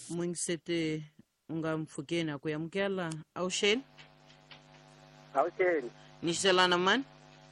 Mwingisete ungamfukeni akuyamukela awusheni awusheni nishelana mani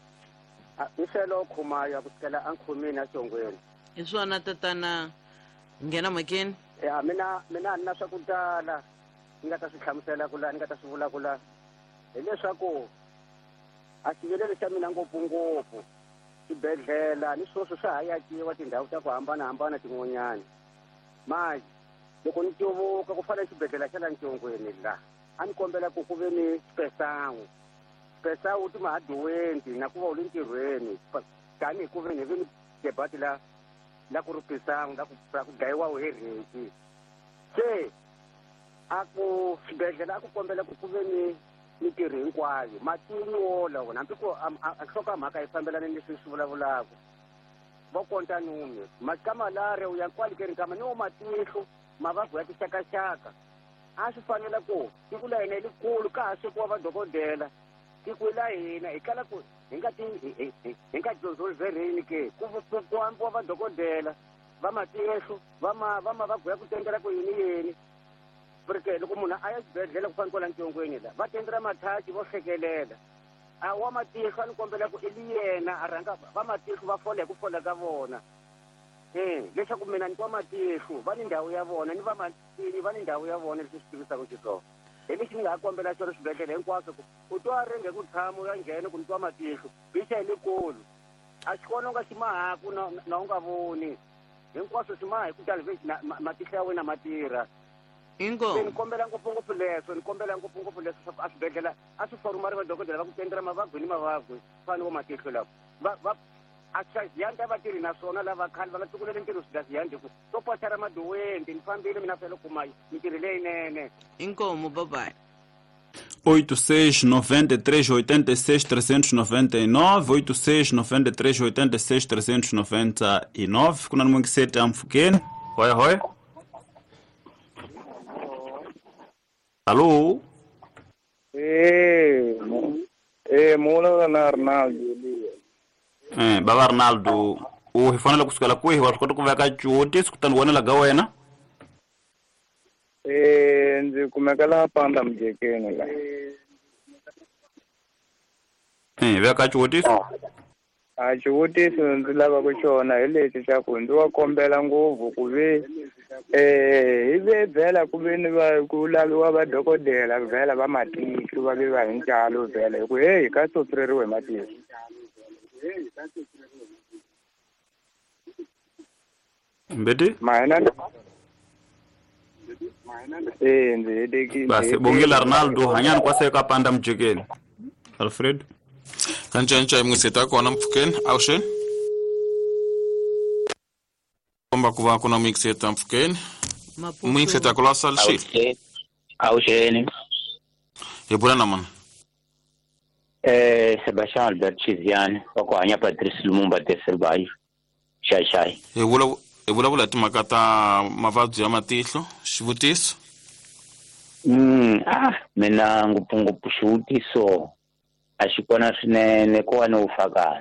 ishelo khumaya kusikela ankhumini ashongweni iswana tatana ngena makeni mina nina swakudala ni nga ta swi hlamusela kula ni nga ta swi vula kula hileswaku a xivilelo xa mina ngopfungopfu xibedhlela ni swoswo swa hayakiwa tindhawu ta ku hambanahambana tin'wanyani manje loko ni tivuka ku fana xibedhlela xa la Ntyongweni la a ni kombela ku ve ni spesangu ti mahadiwenti na ku va u le ntirhweni tanihi ku ve ni debati la ku rupisangu la ku dlayiwa uherheki se a ku xibedhlela a ku kombela ku ve ni mitirhi hinkwayo matini wola wona hambi ku a hloka mhaka yi fambelana ni leswi swi vulavulaka vo konta nume makamalare u ya kwali ke nkama no matihlo mavabyi ya tixakaxaka a swi fanele ku tiko la hina yi likulu ka ha swekiwa vadokodela tiko la hina hi kala ku hi nga dyondzolverini ke ku ambiwa vadokodela va matihlo va mavabyi ya ku tendela ku yini porque loko munhu a ya xibedhlele ku fana kwala Ntyongweni la va tendela mathaci vo hlekelela a wa matihlo a ni kombela ku ili yena a rhanga va matihlo va fola hi ku fola ka vona leswaku mina ni twa matihlo va ni ndhawu ya vona ni va matini va ni ndhawu ya vona leswi swi tivisaka xiswona hi lexi ni nga kombela xona swibedhlele hinkwaswo ku u twa renge ku tshama u ya nghena ku ni twa matihlo bixa hi likulu a xi kona u nga xi mahaku na u nga voni hinkwaswo swi maha hi ku talivexi matihlo ya wena ma tirha ni kombela ngopfungopfu leswo swa a swibedhlela a swi forumari vadokodela va ku tendela mavabyi ni mavabyi fani vo matihlo lava a xaziyani ta vatirhi naswona lava khale va nga tukulele ntirho swidaziyani ku to pwatara maduwenti ni fambile mina fela kuma mitirhi leyinene inkomo babayi 869386 869386 kuna ni mwingiseti amfukeni hoya Alô? Mula na Arnaldo. Baba Arnaldo, o hifanela kusukala kwihi wasukota kuveka chuti sikutani wena laga wena? Nzi kumekala panda mjekeni la. Veka chuti? Chuti nzi lava kuxona hi lexi xa ku ndzi wa kombela ngopfu ku ve hi ve vhela ku ve ni ku laviwa vadokodela vhela va matihlo va ve va hi njalo vhela hi ku hi ka sotsireriwe hi matihlo mbeti mahina ndzi hedekile basi bongela Arnaldo hanyani kwaseka panda mjekeni Alfred kanjani mngiseta kona mfukeni awushen komba kuva kuna mngiseta mfukeni mngiseta kula salshi awusheni yebula namana Sebastian Albert Chiziane wakwanya Patrice Lumumba Teselbayi shai yebula timakata mavabyi ya matihlo xivutiso mina ngopfungopfu xivutiso a xi kona swinene ko va ni ufakazi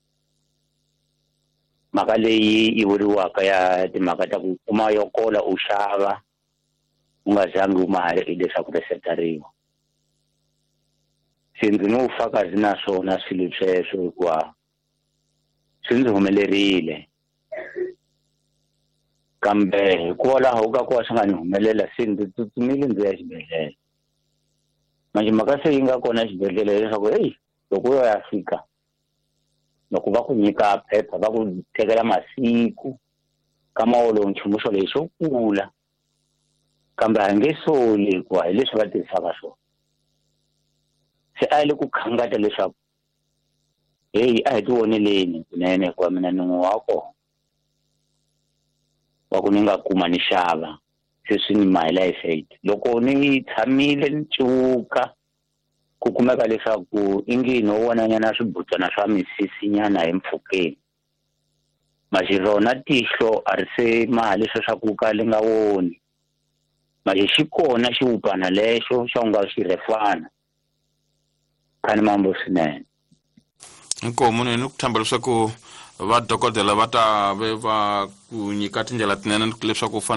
mhaka leyi yi vuriwaka ya timhaka ta ku kuma yo kola u xava u nga zangi u mali leswaku resetariwa se ndzi no ufakazi naswona swilo sweswo hikuva swi ndzi humelerile kambe hikwalaho ka ku va swi nga ni humelela se ndzi tsutsumile ndzi ya xibedhlele manje mhaka se yi nga kona xibedhlele leswaku loko yo ya fika loko va ku nyika phepha va ku tekela masiku ka mawolo nchumu xo lexo kula kambe a nge soli hikuva hi leswi va tirhisaka swona se a yi le ku khangata leswaku a hi ti voneleni kunene hikuva mina ni n'wi wa kona wa ku ni nga kuma ni xava se swi ni my life aid loko ni tshamile ni cuka ku kumeka leswaku ingi no vonanyana swibutswana swa misisi nyana hi mpfhukeni manje rona tihlo a ri se mali leswo swa ku ka li nga voni manje xi kona xiupana lexo xa unga xi refana khani mambo swinene inkomo ni ku thamba leswaku va dokodela va ta ve va ku nyika tindlela tinene leswaku